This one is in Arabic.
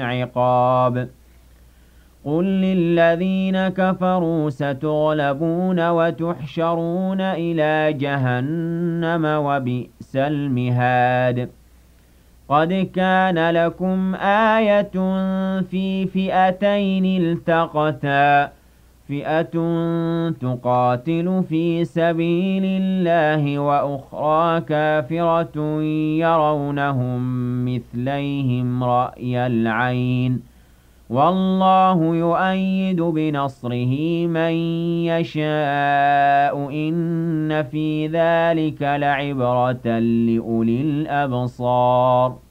عقاب قل للذين كفروا ستغلبون وتحشرون إلى جهنم وبئس المهاد قد كان لكم آية في فئتين التقتا فئة تقاتل في سبيل الله وأخرى كافرة يرونهم مثليهم رأي العين والله يؤيد بنصره من يشاء إن في ذلك لعبرة لأولي الأبصار